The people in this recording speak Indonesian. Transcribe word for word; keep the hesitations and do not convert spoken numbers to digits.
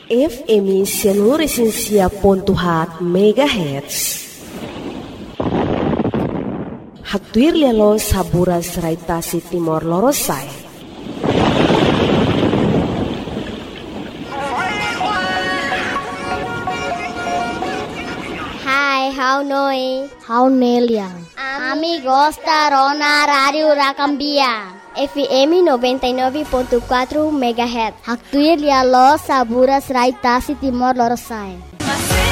F M Seluruh ponto hat megahertz. Haktuir lialo saburas raitasi Timor Lorosai. Hai, how noi? How neliang? Amigos da Rona Radio Racambia. F M noventa e nove ponto quatro megahertz. Haktuir lialo saburas raitasi Timor Lorosai.